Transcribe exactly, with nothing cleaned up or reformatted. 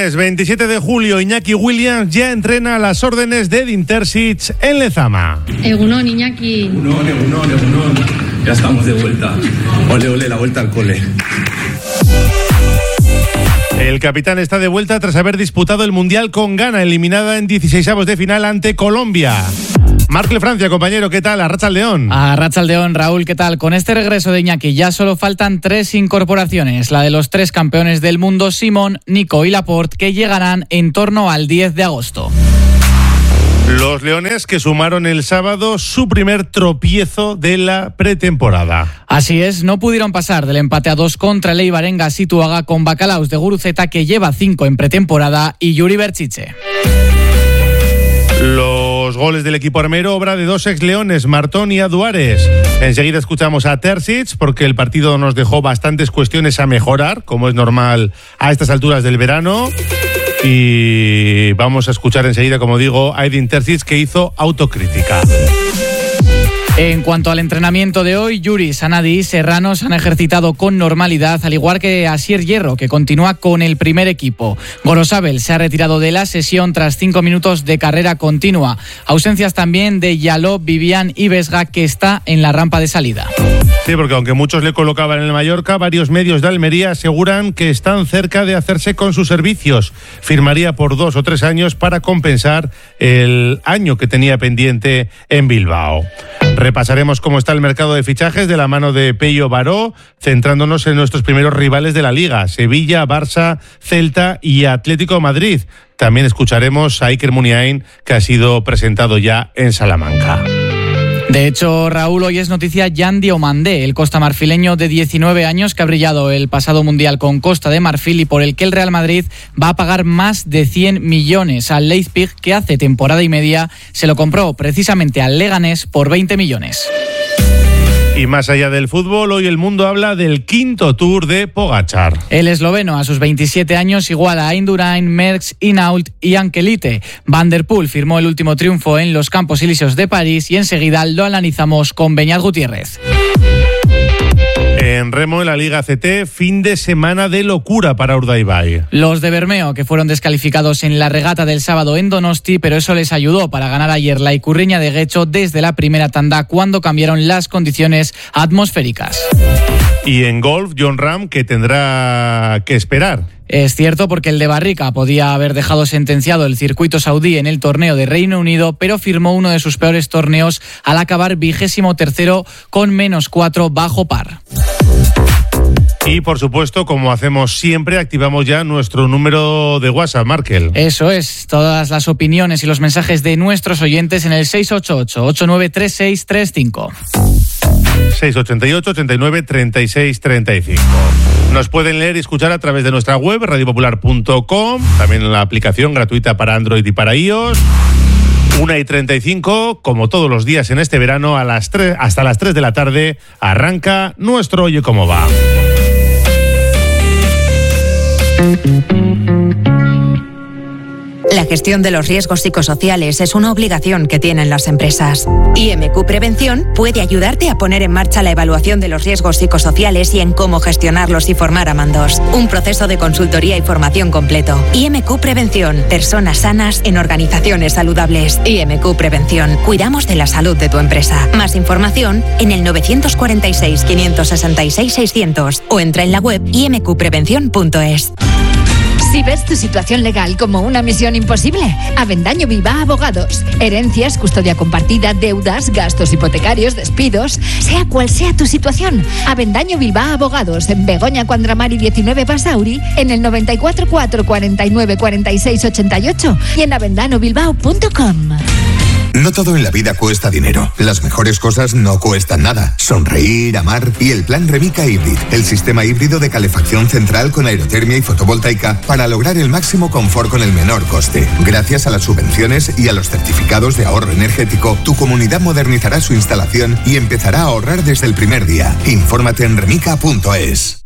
Lunes veintisiete de julio, Iñaki Williams ya entrena a las órdenes de Edin Terzic en Lezama. Egunon, Iñaki. Egunon, egunon, egunon. Ya estamos de vuelta. Ole, ole, la vuelta al cole. El capitán está de vuelta tras haber disputado el Mundial con Ghana, eliminada en dieciseisavos de final ante Colombia. Marcle Francia, compañero, ¿qué tal? Arratsaldeón. Arratsaldeón, Raúl, ¿qué tal? Con este regreso de Iñaki ya solo faltan tres incorporaciones, la de los tres campeones del mundo, Simón, Nico y Laporte, que llegarán en torno al diez de agosto. Los leones que sumaron el sábado su primer tropiezo de la pretemporada. Así es, no pudieron pasar del empate a dos contra el Eibar en Gazituaga con Bacalaos de Guruceta, que lleva cinco en pretemporada, y Yuri Berchiche. Los goles del equipo armero, obra de dos ex-leones, Martón y Aduares. Enseguida escuchamos a Terzic, porque el partido nos dejó bastantes cuestiones a mejorar, como es normal a estas alturas del verano. Y vamos a escuchar enseguida, como digo, a Edin Terzic, que hizo autocrítica. En cuanto al entrenamiento de hoy, Yuri, Sanadi y Serrano se han ejercitado con normalidad, al igual que Asier Hierro, que continúa con el primer equipo. Gorosabel se ha retirado de la sesión tras cinco minutos de carrera continua. Ausencias también de Yaló, Vivian y Vesga, que está en la rampa de salida. Sí, porque aunque muchos le colocaban en el Mallorca, varios medios de Almería aseguran que están cerca de hacerse con sus servicios. Firmaría por dos o tres años para compensar el año que tenía pendiente en Bilbao. Repasaremos cómo está el mercado de fichajes de la mano de Pello Baró, centrándonos en nuestros primeros rivales de la Liga, Sevilla, Barça, Celta y Atlético de Madrid. También escucharemos a Iker Muniain, que ha sido presentado ya en Salamanca. De hecho, Raúl, hoy es noticia Jan Diomandé, el costamarfileño de diecinueve años que ha brillado el pasado Mundial con Costa de Marfil y por el que el Real Madrid va a pagar más de cien millones al Leipzig, que hace temporada y media se lo compró precisamente al Leganés por veinte millones. Y más allá del fútbol, hoy el mundo habla del quinto Tour de Pogačar. El esloveno, a sus veintisiete años, iguala a Indurain, Merckx, Hinault y Ankelite. Van der Poel firmó el último triunfo en los Campos Elíseos de París y enseguida lo analizamos con Beñat Gutiérrez. En remo, en la Liga C T, fin de semana de locura para Urdaibai. Los de Bermeo, que fueron descalificados en la regata del sábado en Donosti, pero eso les ayudó para ganar ayer la Ikurriña de Guecho desde la primera tanda, cuando cambiaron las condiciones atmosféricas. Y en golf, Jon Rahm, que tendrá que esperar. Es cierto, porque el de Barrica podía haber dejado sentenciado el circuito saudí en el torneo de Reino Unido, pero firmó uno de sus peores torneos al acabar vigésimo tercero con menos cuatro bajo par. Y, por supuesto, como hacemos siempre, activamos ya nuestro número de WhatsApp, Markel. Eso es, todas las opiniones y los mensajes de nuestros oyentes en el seis ocho ocho, ocho nueve tres seis tres cinco. seis ocho ocho, ochenta y nueve, treinta y seis, treinta y cinco. Nos pueden leer y escuchar a través de nuestra web, radio popular punto com, también en la aplicación gratuita para Android y para iOS. una y treinta y cinco, como todos los días en este verano, a las tres, hasta las tres de la tarde, arranca nuestro Oye Cómo Va. La gestión de los riesgos psicosociales es una obligación que tienen las empresas. I M Q Prevención puede ayudarte a poner en marcha la evaluación de los riesgos psicosociales y en cómo gestionarlos y formar a mandos. Un proceso de consultoría y formación completo. I M Q Prevención. Personas sanas en organizaciones saludables. I M Q Prevención. Cuidamos de la salud de tu empresa. Más información en el nueve cuatro seis, cinco seis seis, seiscientos o entra en la web i m q prevención punto es. Si ves tu situación legal como una misión imposible, Avendaño Bilbao Abogados. Herencias, custodia compartida, deudas, gastos hipotecarios, despidos, sea cual sea tu situación. Avendaño Bilbao Abogados, en Begoña Cuandramari diecinueve Basauri, en el noventa y cuatro, cuatro cuarenta y nueve, cuarenta y seis, ochenta y ocho y en avendano bilbao punto com. No todo en la vida cuesta dinero. Las mejores cosas no cuestan nada. Sonreír, amar y el plan Remica Hybrid, el sistema híbrido de calefacción central con aerotermia y fotovoltaica para lograr el máximo confort con el menor coste. Gracias a las subvenciones y a los certificados de ahorro energético, tu comunidad modernizará su instalación y empezará a ahorrar desde el primer día. Infórmate en remica punto es.